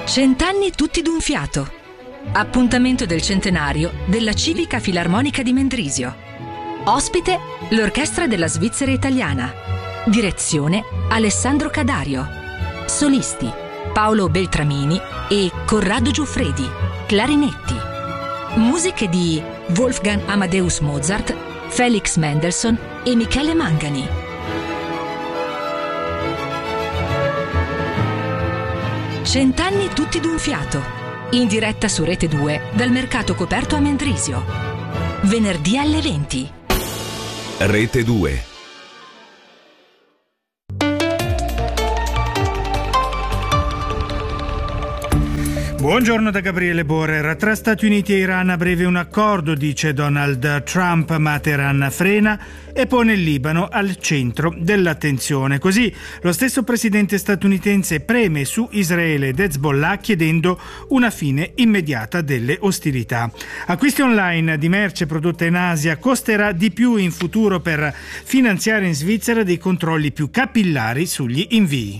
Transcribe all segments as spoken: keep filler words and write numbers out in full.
Cent'anni tutti d'un fiato. Appuntamento del centenario della Civica Filarmonica di Mendrisio. Ospite l'Orchestra della Svizzera Italiana. Direzione Alessandro Cadario. Solisti Paolo Beltramini e Corrado Giuffredi. Clarinetti. Musiche di Wolfgang Amadeus Mozart, Felix Mendelssohn e Michele Mangani. Cent'anni tutti d'un fiato. In diretta su Rete due dal mercato coperto a Mendrisio. Venerdì alle venti. Rete due. Buongiorno da Gabriele Borer. Tra Stati Uniti e Iran a breve un accordo, dice Donald Trump, ma Teheran frena e pone il Libano al centro dell'attenzione. Così lo stesso presidente statunitense preme su Israele ed Hezbollah chiedendo una fine immediata delle ostilità. Acquisti online di merce prodotta in Asia costerà di più in futuro per finanziare in Svizzera dei controlli più capillari sugli invii.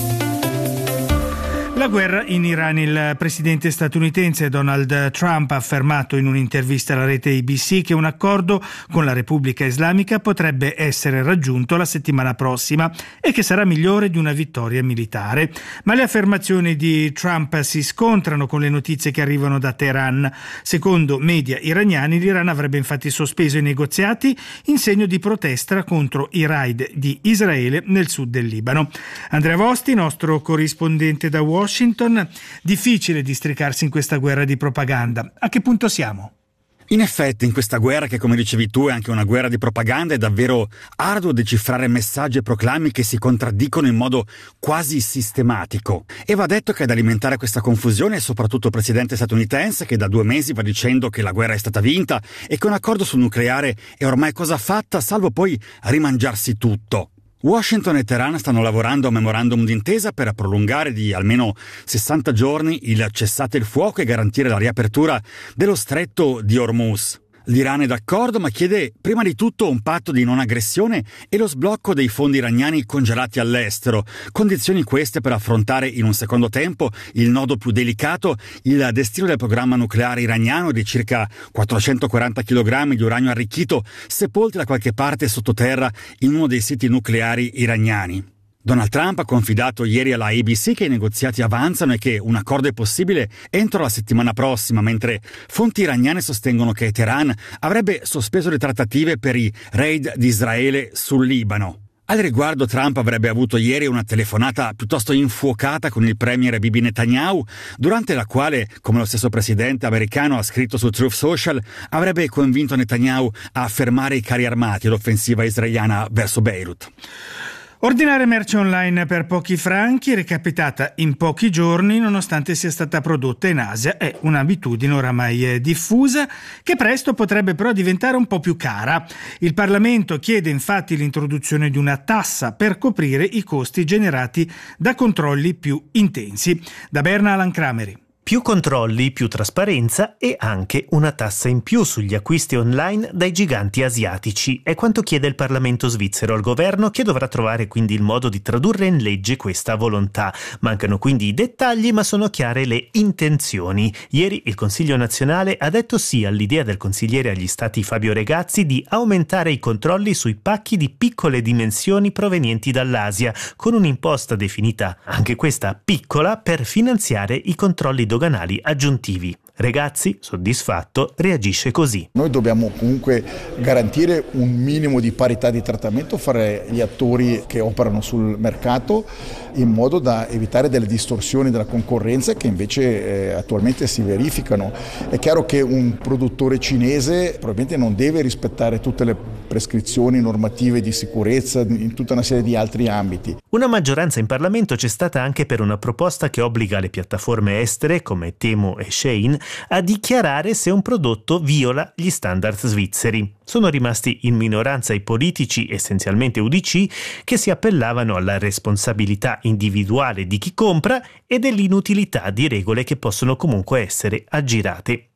La guerra in Iran. Il presidente statunitense Donald Trump ha affermato in un'intervista alla rete A B C che un accordo con la Repubblica Islamica potrebbe essere raggiunto la settimana prossima e che sarà migliore di una vittoria militare. Ma le affermazioni di Trump si scontrano con le notizie che arrivano da Teheran. Secondo media iraniani, l'Iran avrebbe infatti sospeso i negoziati in segno di protesta contro i raid di Israele nel sud del Libano. Andrea Vosti, nostro corrispondente da Washington. Washington, difficile districarsi in questa guerra di propaganda. A che punto siamo? In effetti, in questa guerra, che come dicevi tu è anche una guerra di propaganda, è davvero arduo decifrare messaggi e proclami che si contraddicono in modo quasi sistematico. E va detto che ad alimentare questa confusione è soprattutto il presidente statunitense, che da due mesi va dicendo che la guerra è stata vinta e che un accordo sul nucleare è ormai cosa fatta, salvo poi rimangiarsi tutto. Washington e Teheran stanno lavorando a un memorandum d'intesa per prolungare di almeno sessanta giorni il cessate il fuoco e garantire la riapertura dello stretto di Hormuz. L'Iran è d'accordo, ma chiede prima di tutto un patto di non aggressione e lo sblocco dei fondi iraniani congelati all'estero, condizioni queste per affrontare in un secondo tempo il nodo più delicato, il destino del programma nucleare iraniano di circa quattrocentoquaranta chilogrammi di uranio arricchito sepolti da qualche parte sottoterra in uno dei siti nucleari iraniani. Donald Trump ha confidato ieri alla A B C che i negoziati avanzano e che un accordo è possibile entro la settimana prossima, mentre fonti iraniane sostengono che Teheran avrebbe sospeso le trattative per i raid di Israele sul Libano. Al riguardo, Trump avrebbe avuto ieri una telefonata piuttosto infuocata con il premier Bibi Netanyahu, durante la quale, come lo stesso presidente americano ha scritto su Truth Social, avrebbe convinto Netanyahu a fermare i carri armati e l'offensiva israeliana verso Beirut. Ordinare merce online per pochi franchi, recapitata in pochi giorni, nonostante sia stata prodotta in Asia, è un'abitudine oramai diffusa che presto potrebbe però diventare un po' più cara. Il Parlamento chiede infatti l'introduzione di una tassa per coprire i costi generati da controlli più intensi. Da Berna, Alan Crameri. Più controlli, più trasparenza e anche una tassa in più sugli acquisti online dai giganti asiatici. È quanto chiede il Parlamento svizzero al governo, che dovrà trovare quindi il modo di tradurre in legge questa volontà. Mancano quindi i dettagli, ma sono chiare le intenzioni. Ieri il Consiglio nazionale ha detto sì all'idea del consigliere agli stati Fabio Regazzi di aumentare i controlli sui pacchi di piccole dimensioni provenienti dall'Asia, con un'imposta definita anche questa piccola per finanziare i controlli doganali aggiuntivi. Regazzi, soddisfatto, reagisce così. Noi dobbiamo comunque garantire un minimo di parità di trattamento fra gli attori che operano sul mercato, in modo da evitare delle distorsioni della concorrenza che invece eh, attualmente si verificano. È chiaro che un produttore cinese probabilmente non deve rispettare tutte le prescrizioni normative di sicurezza in tutta una serie di altri ambiti. Una maggioranza in Parlamento c'è stata anche per una proposta che obbliga le piattaforme estere come Temu e Shein a dichiarare se un prodotto viola gli standard svizzeri. Sono rimasti in minoranza i politici, essenzialmente U D C, che si appellavano alla responsabilità individuale di chi compra e dell'inutilità di regole che possono comunque essere aggirate.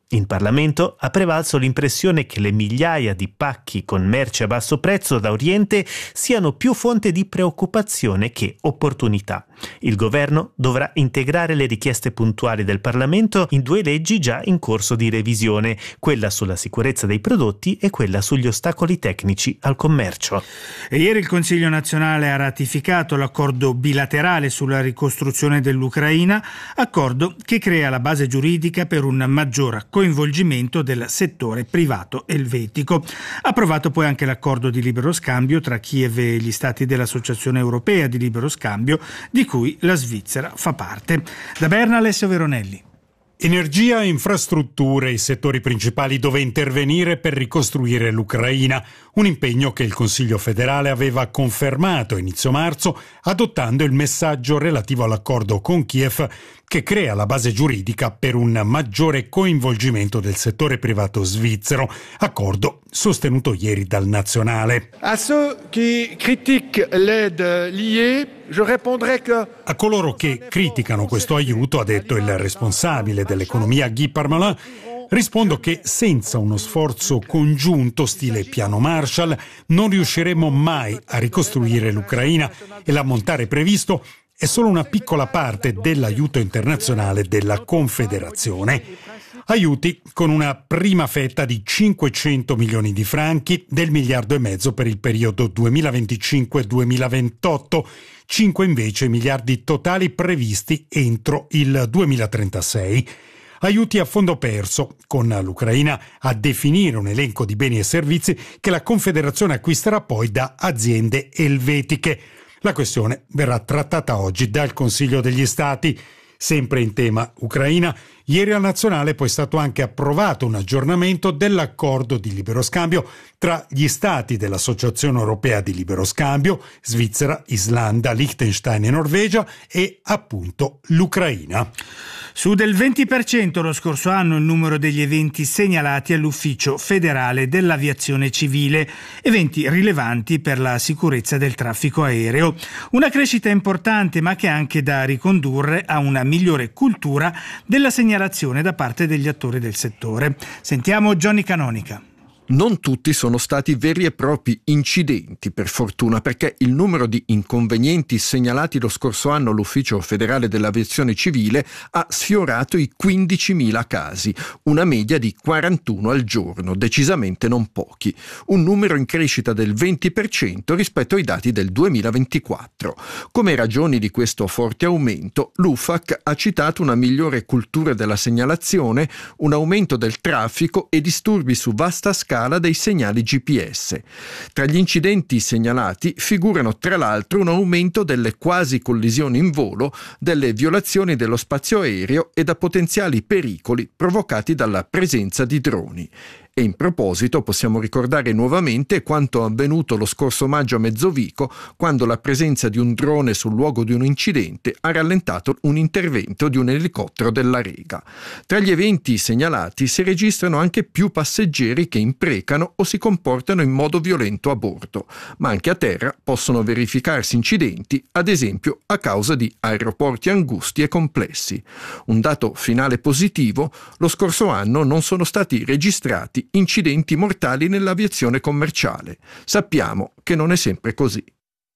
In Parlamento ha prevalso l'impressione che le migliaia di pacchi con merce a basso prezzo da Oriente siano più fonte di preoccupazione che opportunità. Il governo dovrà integrare le richieste puntuali del Parlamento in due leggi già in corso di revisione, quella sulla sicurezza dei prodotti e quella sugli ostacoli tecnici al commercio. E ieri il Consiglio nazionale ha ratificato l'accordo bilaterale sulla ricostruzione dell'Ucraina, accordo che crea la base giuridica per un maggior coinvolgimento del settore privato elvetico. Approvato poi anche l'accordo di libero scambio tra Kiev e gli stati dell'Associazione Europea di Libero Scambio, di cui la Svizzera fa parte. Da Berna, Alessio Veronelli. Energia e infrastrutture, i settori principali dove intervenire per ricostruire l'Ucraina, un impegno che il Consiglio federale aveva confermato a inizio marzo, adottando il messaggio relativo all'accordo con Kiev che crea la base giuridica per un maggiore coinvolgimento del settore privato svizzero, accordo sostenuto ieri dal Nazionale. A ceux qui critiquent l'aide liée, je répondrai que A coloro che criticano questo aiuto, ha detto il responsabile dell'economia Guy Parmelin, rispondo che senza uno sforzo congiunto stile piano Marshall non riusciremo mai a ricostruire l'Ucraina e l'ammontare previsto è solo una piccola parte dell'aiuto internazionale della Confederazione. Aiuti con una prima fetta di cinquecento milioni di franchi del miliardo e mezzo per il periodo duemilaventicinque duemilaventotto, cinque invece miliardi totali previsti entro il duemilatrentasei. Aiuti a fondo perso, con l'Ucraina a definire un elenco di beni e servizi che la Confederazione acquisterà poi da aziende elvetiche. La questione verrà trattata oggi dal Consiglio degli Stati. Sempre in tema Ucraina, ieri al Nazionale è poi stato anche approvato un aggiornamento dell'accordo di libero scambio tra gli Stati dell'Associazione Europea di Libero Scambio, Svizzera, Islanda, Liechtenstein e Norvegia e appunto l'Ucraina. Su del venti per cento lo scorso anno il numero degli eventi segnalati all'Ufficio federale dell'aviazione civile, eventi rilevanti per la sicurezza del traffico aereo. Una crescita importante ma che è anche da ricondurre a una migliore cultura della segnalazione da parte degli attori del settore. Sentiamo Johnny Canonica. Non tutti sono stati veri e propri incidenti, per fortuna, perché il numero di inconvenienti segnalati lo scorso anno all'Ufficio federale dell'aviazione civile ha sfiorato i quindicimila casi, una media di quarantuno al giorno, decisamente non pochi, un numero in crescita del venti per cento rispetto ai dati del duemilaventiquattro. Come ragioni di questo forte aumento, l'U F A C ha citato una migliore cultura della segnalazione, un aumento del traffico e disturbi su vasta scala dei segnali G P S. Tra gli incidenti segnalati figurano tra l'altro un aumento delle quasi collisioni in volo, delle violazioni dello spazio aereo e da potenziali pericoli provocati dalla presenza di droni. E in proposito possiamo ricordare nuovamente quanto avvenuto lo scorso maggio a Mezzovico, quando la presenza di un drone sul luogo di un incidente ha rallentato un intervento di un elicottero della Lega. Tra gli eventi segnalati si registrano anche più passeggeri che imprecano o si comportano in modo violento a bordo, ma anche a terra possono verificarsi incidenti, ad esempio a causa di aeroporti angusti e complessi. Un dato finale positivo: lo scorso anno non sono stati registrati incidenti mortali nell'aviazione commerciale. Sappiamo che non è sempre così.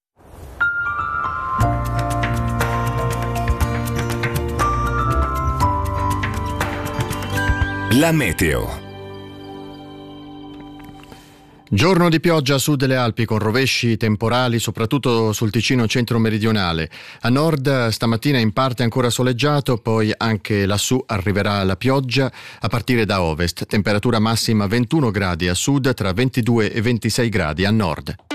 La meteo. Giorno di pioggia a sud delle Alpi con rovesci temporali soprattutto sul Ticino centro-meridionale. A nord stamattina in parte ancora soleggiato, poi anche lassù arriverà la pioggia a partire da ovest. Temperatura massima ventuno gradi a sud, tra ventidue e ventisei gradi a nord.